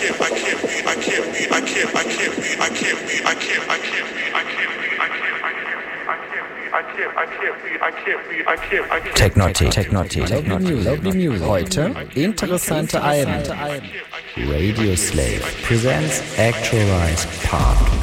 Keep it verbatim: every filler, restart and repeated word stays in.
Technotic, Technotic, Technotic. Heute interessante Alben. Radio Slave presents Actualized Part